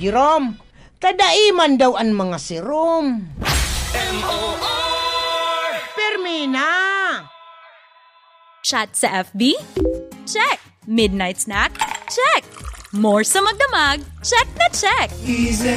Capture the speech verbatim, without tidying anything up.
Jerome. Tadaiman daw ang mga serum. M O R! Permina! Chat sa F B? Check! Midnight snack? Check! More sa magdamag? Check na check!